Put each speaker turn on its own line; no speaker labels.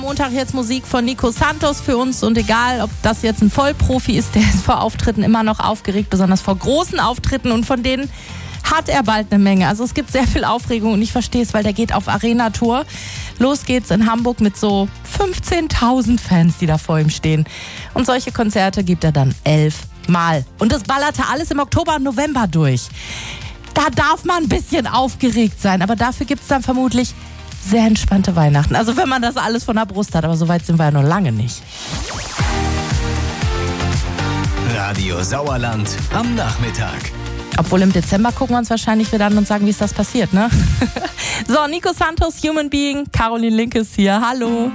Montag jetzt Musik von Nico Santos für uns und egal, ob das jetzt ein Vollprofi ist, der ist vor Auftritten immer noch aufgeregt, besonders vor großen Auftritten und von denen hat er bald eine Menge. Also es gibt sehr viel Aufregung und ich verstehe es, weil der geht auf Arena-Tour. Los geht's in Hamburg mit so 15.000 Fans, die da vor ihm stehen. Und solche Konzerte gibt er dann 11 Mal. Und das ballerte alles im Oktober und November durch. Da darf man ein bisschen aufgeregt sein, aber dafür gibt's dann vermutlich sehr entspannte Weihnachten. Also wenn man das alles von der Brust hat, aber so weit sind wir ja noch lange nicht.
Radio Sauerland am Nachmittag.
Obwohl im Dezember gucken wir uns wahrscheinlich wieder an und sagen, wie ist das passiert, ne? So, Nico Santos, Human Being, Caroline Link ist hier. Hallo.